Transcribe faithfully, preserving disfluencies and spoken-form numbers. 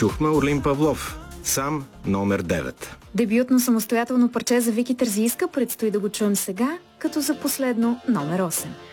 Чухме Орлин Павлов, сам номер девет. Дебютно самостоятелно парче за Вики Терзийска предстои да го чуем сега, като за последно номер осем.